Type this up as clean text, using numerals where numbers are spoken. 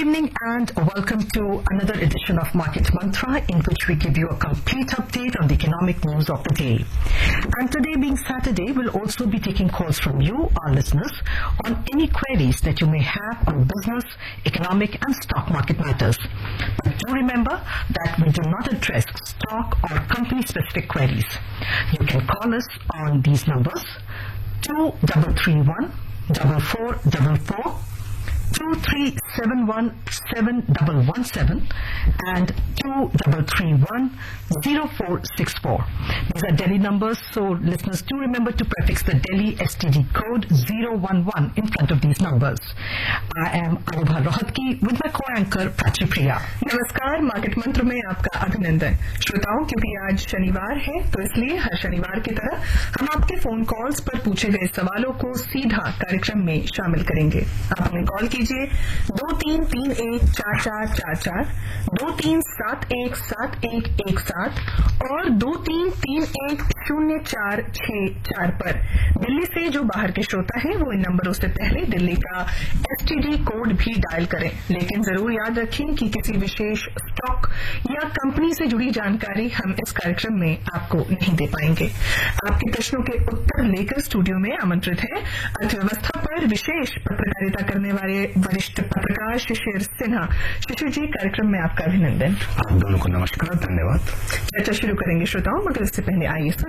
evening and welcome to another edition of Market Mantra, in which we give you a complete update on the economic news of the day. And today being Saturday, we'll also be taking calls from you, our listeners, on any queries that you may have on business, economic and stock market matters. But do remember that we do not address stock or company-specific queries. You can call us on these numbers: 2331 4444, 2371-7117 and 2331-0464. These are Delhi numbers, so listeners do remember to prefix the Delhi STD code 011 in front of these numbers. I am Anubha Rohatgi with my co-anchor Prachi Priya. नमस्कार, market मंत्र में आपका अभिनंदन। श्रोताओं, क्योंकि आज शनिवार है तो इसलिए हर शनिवार की तरह हम आपके फोन कॉल्स पर पूछे गए सवालों को सीधा कार्यक्रम में शामिल करेंगे। आप हमें कॉल कीजिए 23314444, 23717117 और 23310464 पर। दिल्ली से जो बाहर के श्रोता हैं वो इन नंबरों से पहले दिल्ली का STD कोड भी डायल करें, लेकिन जरूर याद रखें कि किसी विशेष स्टॉक या कंपनी से जुड़ी जानकारी हम इस कार्यक्रम में आपको नहीं दे पाएंगे। आपके प्रश्नों के उत्तर लेकर स्टूडियो में आमंत्रित है अर्थव्यवस्था पर विशेष पत्रकारिता करने वाले वरिष्ठ पत्रकार शिशिर सिन्हा। शिशिर जी, कार्यक्रम में आपका अभिनंदन। आप दोनों को नमस्कार, धन्यवाद। चर्चा शुरू करेंगे श्रोताओं, मगर इससे पहले आइए